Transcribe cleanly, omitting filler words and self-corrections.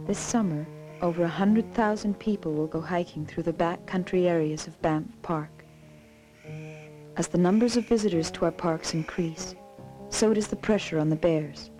This summer, over 100,000 people will go hiking through the backcountry areas of Banff Park. As the numbers of visitors to our parks increase, so does the pressure on the bears.